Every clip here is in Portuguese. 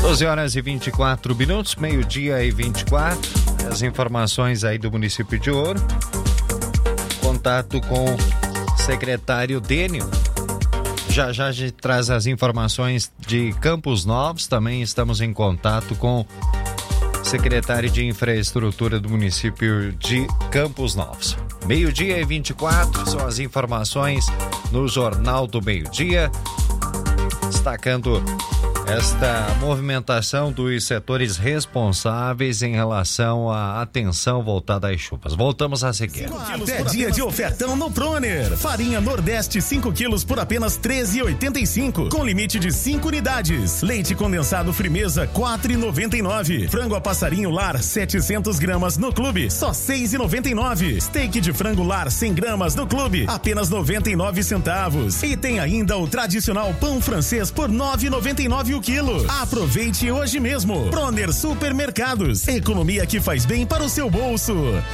12h24, meio-dia e 24. As informações aí do município de Ouro. Contato com o secretário Dênio. Já a gente traz as informações de Campos Novos. Também estamos em contato com o secretário de Infraestrutura do município de Campos Novos. Meio-dia e 24 são as informações no Jornal do Meio-Dia, destacando esta movimentação dos setores responsáveis em relação à atenção voltada às chuvas. Voltamos a seguir. Até dia de ofertão no Proner. Farinha Nordeste 5 quilos por apenas R$13,85, com limite de 5 unidades. Leite condensado Frimeza R$4,99. Frango a passarinho lar 700 gramas no clube, só R$6,99. Steak de frango lar 100 gramas no clube, apenas 99 centavos. E tem ainda o tradicional pão francês por R$9,99 o quilo. Aproveite hoje mesmo. Proner Supermercados. Economia que faz bem para o seu bolso.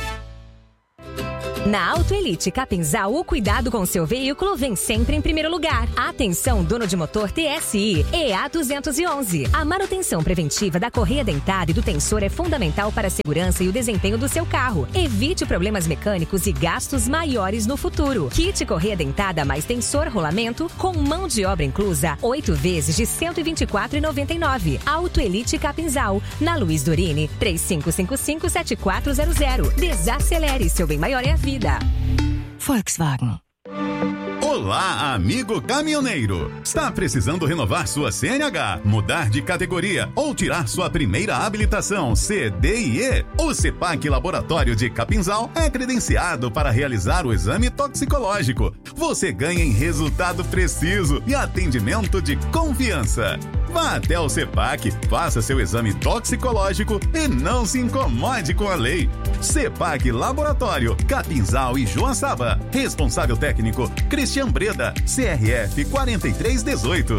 Na Auto Elite Capinzal, o cuidado com seu veículo vem sempre em primeiro lugar. Atenção, dono de motor TSI EA 211. A manutenção preventiva da correia dentada e do tensor é fundamental para a segurança e o desempenho do seu carro. Evite problemas mecânicos e gastos maiores no futuro. Kit correia dentada mais tensor rolamento com mão de obra inclusa, 8 vezes de R$124,99. Auto Elite Capinzal, na Luiz Dorini, 3555-7400. Desacelere, seu bem maior é a vida. Volkswagen. Olá, amigo caminhoneiro! Está precisando renovar sua CNH, mudar de categoria ou tirar sua primeira habilitação C, D e E? O CEPAC Laboratório de Capinzal é credenciado para realizar o exame toxicológico. Você ganha em resultado preciso e atendimento de confiança. Vá até o CEPAC, faça seu exame toxicológico e não se incomode com a lei. CEPAC Laboratório, Capinzal e Joaçaba. Responsável técnico, Cristian Breda, CRF 4318.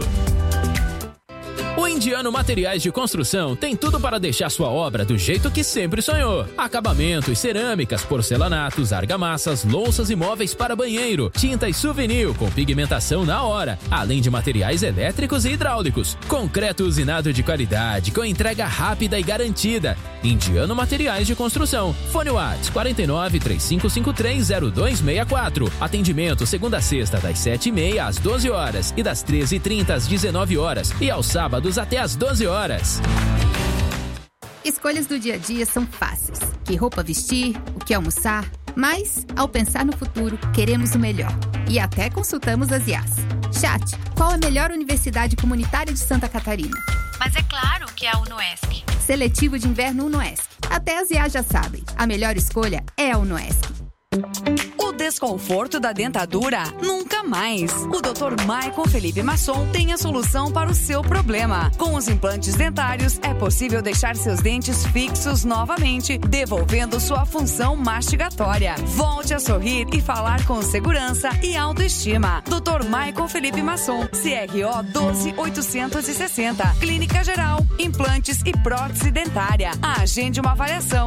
O Indiano Materiais de Construção tem tudo para deixar sua obra do jeito que sempre sonhou. Acabamentos, cerâmicas, porcelanatos, argamassas, louças e móveis para banheiro, tintas souvenir com pigmentação na hora, além de materiais elétricos e hidráulicos. Concreto usinado de qualidade, com entrega rápida e garantida. Indiano Materiais de Construção. Fone WhatsApp 49-3553-0264. Atendimento segunda a sexta das 7h30 às 12 horas e das 13h30 às 19 horas e aos sábados até às 12 horas. Escolhas do dia a dia são fáceis. Que roupa vestir, o que almoçar. Mas, ao pensar no futuro, queremos o melhor. E até consultamos as IAs. Chat, qual a melhor universidade comunitária de Santa Catarina? Mas é claro que é a UNOESC. Seletivo de inverno UNOESC. Até as IAs já sabem. A melhor escolha é a UNOESC. O desconforto da dentadura? Nunca mais. O Dr. Michael Felipe Masson tem a solução para o seu problema. Com os implantes dentários, é possível deixar seus dentes fixos novamente, devolvendo sua função mastigatória. Volte a sorrir e falar com segurança e autoestima. Dr. Michael Felipe Masson, CRO 12860. Clínica Geral, implantes e prótese dentária. Agende uma avaliação.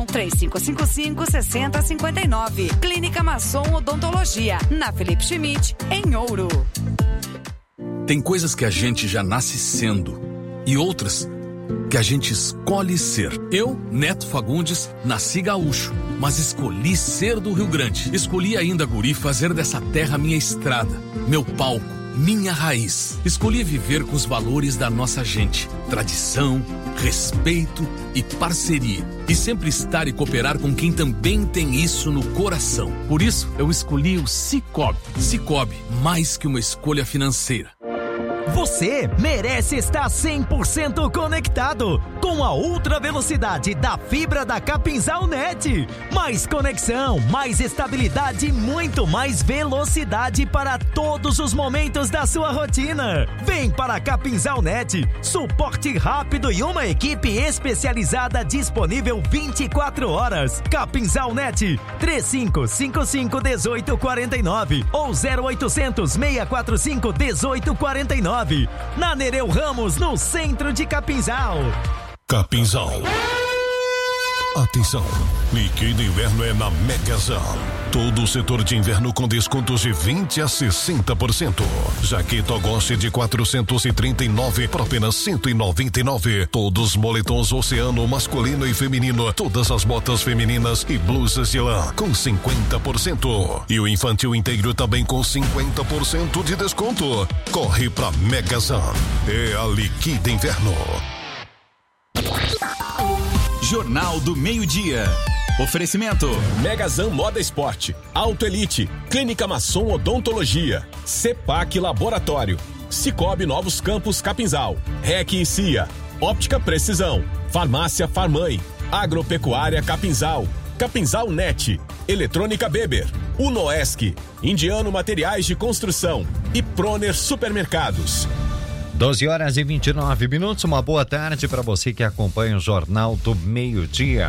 3555-6059. Clínica Masson Odontologia, na Felipe Schmidt, em Ouro. Tem coisas que a gente já nasce sendo e outras que a gente escolhe ser. Eu, Neto Fagundes, nasci gaúcho, mas escolhi ser do Rio Grande. Escolhi ainda, guri, fazer dessa terra minha estrada, meu palco, minha raiz. Escolhi viver com os valores da nossa gente, tradição, respeito e parceria. E sempre estar e cooperar com quem também tem isso no coração. Por isso, eu escolhi o Cicobi. Cicobi, mais que uma escolha financeira. Você merece estar 100% conectado com a ultra velocidade da fibra da Capinzal Net. Mais conexão, mais estabilidade e muito mais velocidade para todos os momentos da sua rotina. Vem para a Capinzal Net, suporte rápido e uma equipe especializada disponível 24 horas. Capinzal Net, 3555-1849 ou 0800-645-1849. Na Nereu Ramos, no centro de Capinzal. Capinzal. Atenção, Liquida Inverno é na Megazão. Todo o setor de inverno com descontos de 20 a 60%. Jaqueta Ogoste de 439 por apenas 199. Todos moletons Oceano masculino e feminino. Todas as botas femininas e blusas de lã com 50%. E o infantil inteiro também com 50% de desconto. Corre pra Megazão. É a Liquida Inverno. Jornal do Meio-Dia. Oferecimento: Megazan Moda Esporte, Auto Elite, Clínica Masson Odontologia, Cepac Laboratório, Cicobi Novos Campos Capinzal, REC e CIA, Óptica Precisão, Farmácia Farmãe, Agropecuária Capinzal, Capinzal Net, Eletrônica Beber, Unoesc, Indiano Materiais de Construção e Proner Supermercados. 12h29. Uma boa tarde para você que acompanha o Jornal do Meio-Dia.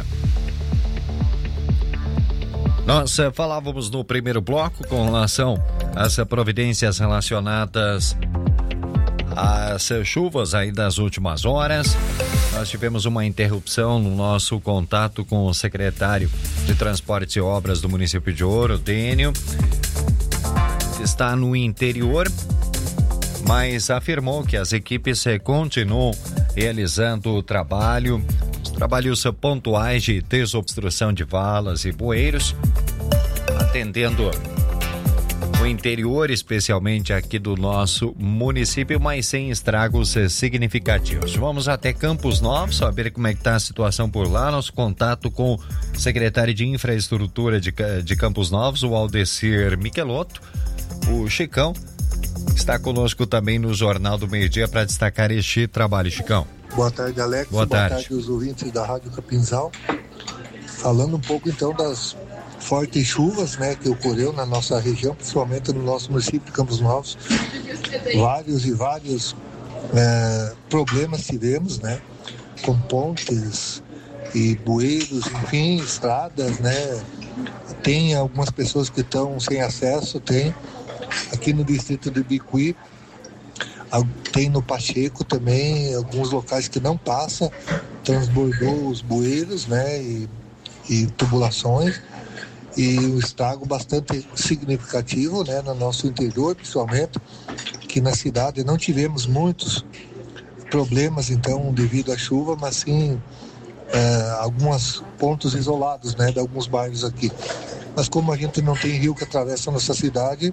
Nós falávamos no primeiro bloco com relação às providências relacionadas às chuvas aí das últimas horas. Nós tivemos uma interrupção no nosso contato com o secretário de Transportes e Obras do município de Ouro, Dênio, que está no interior, mas afirmou que as equipes continuam realizando o trabalhos pontuais de desobstrução de valas e bueiros, atendendo o interior, especialmente aqui do nosso município, mas sem estragos significativos. Vamos até Campos Novos, saber como é que está a situação por lá. Nosso contato com o secretário de Infraestrutura de Campos Novos, o Aldecir Michelotto, o Chicão, está conosco também no Jornal do Meio-Dia para destacar este trabalho. Chicão. Boa tarde, Alex. Boa tarde aos ouvintes da Rádio Capinzal. Falando um pouco então das fortes chuvas, né, que ocorreu na nossa região, principalmente no nosso município de Campos Novos. Vários problemas tivemos, né, com pontes e bueiros, enfim, estradas, né. Tem algumas pessoas que estão sem acesso, tem aqui no distrito de Bicuí, tem no Pacheco também, alguns locais que não passa, transbordou os bueiros, né, e tubulações, e um estrago bastante significativo, né, no nosso interior, principalmente, que na cidade não tivemos muitos problemas, então, devido à chuva, mas sim alguns pontos isolados, né, de alguns bairros aqui. Mas como a gente não tem rio que atravessa a nossa cidade,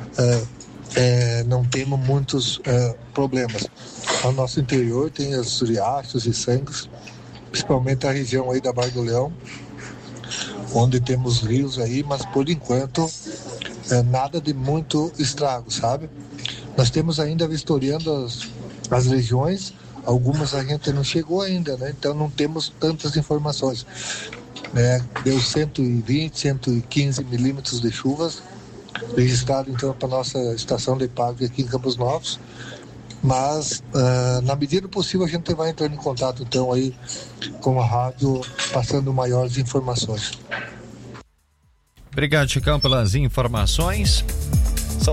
não temos muitos problemas. Ao nosso interior tem os riachos e sangues, principalmente a região aí da Barra do Leão, onde temos rios aí, mas por enquanto nada de muito estrago, sabe? Nós temos ainda vistoriando as regiões, algumas a gente não chegou ainda, né? Então não temos tantas informações. Deu 120, 115 milímetros de chuvas registrado então para nossa estação de EPAG aqui em Campos Novos, mas na medida do possível a gente vai entrando em contato então aí com a rádio, passando maiores informações. Obrigado, Chicão, pelas informações. São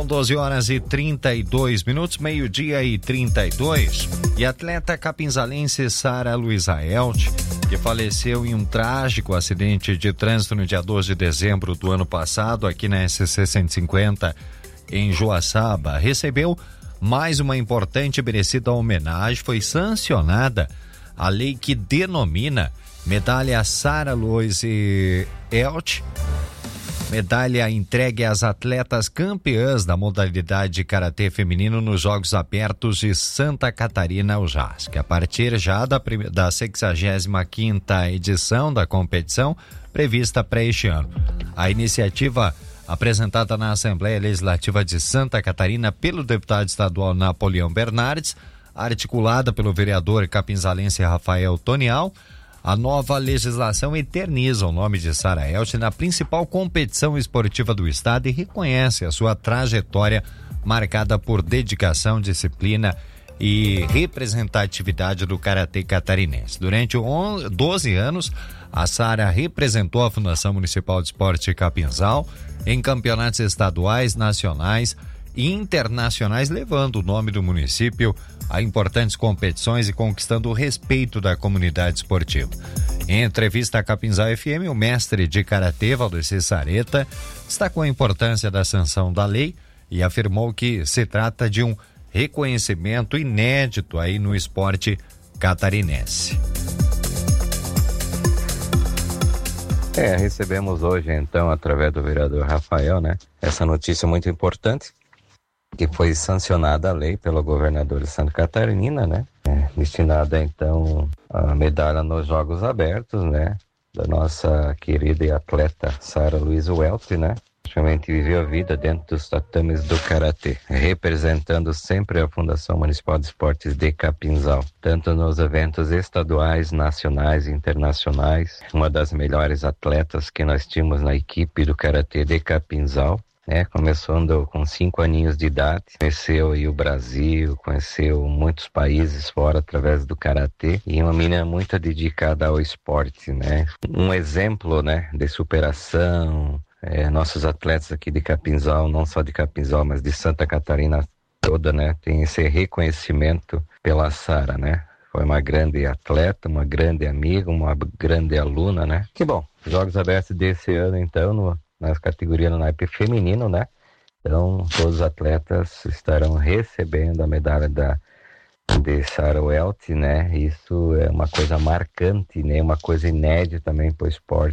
12h32, meio-dia e 32. E a atleta capinzalense Sara Luiza Helt, que faleceu em um trágico acidente de trânsito no dia 12 de dezembro do ano passado, aqui na SC 150, em Joaçaba, recebeu mais uma importante e merecida homenagem. Foi sancionada a lei que denomina Medalha Sara Luiza Helt, medalha entregue às atletas campeãs da modalidade de karatê feminino nos Jogos Abertos de Santa Catarina, UJASC. A partir já da 65ª edição da competição, prevista para este ano. A iniciativa, apresentada na Assembleia Legislativa de Santa Catarina pelo deputado estadual Napoleão Bernardes, articulada pelo vereador capinzalense Rafael Tonial, a nova legislação eterniza o nome de Sara Helt na principal competição esportiva do estado e reconhece a sua trajetória marcada por dedicação, disciplina e representatividade do karatê catarinense. Durante 12 anos, a Sara representou a Fundação Municipal de Esporte Capinzal em campeonatos estaduais, nacionais e internacionais, levando o nome do município a importantes competições e conquistando o respeito da comunidade esportiva. Em entrevista à Capinzal FM, o mestre de karatê, Valdeci Sareta, destacou a importância da sanção da lei e afirmou que se trata de um reconhecimento inédito aí no esporte catarinense. Recebemos hoje, então, através do vereador Rafael, essa notícia muito importante, que foi sancionada a lei pelo governador de Santa Catarina, destinada, então, a medalha nos Jogos Abertos, da nossa querida e atleta Sara Luiz Welty, Praticamente viveu a vida dentro dos tatames do karatê, representando sempre a Fundação Municipal de Esportes de Capinzal, tanto nos eventos estaduais, nacionais e internacionais. Uma das melhores atletas que nós tínhamos na equipe do karatê de Capinzal, começando com 5 aninhos de idade, conheceu aí o Brasil, conheceu muitos países fora através do karatê, e uma menina muito dedicada ao esporte, Um exemplo, de superação. Nossos atletas aqui de Capinzal, não só de Capinzal, mas de Santa Catarina toda, tem esse reconhecimento pela Sara, Foi uma grande atleta, uma grande amiga, uma grande aluna, Que bom, Jogos Abertos desse ano, então, nas categorias no naipe feminino, Então, todos os atletas estarão recebendo a medalha de Sara Welty, Isso é uma coisa marcante, uma coisa inédita também para o esporte.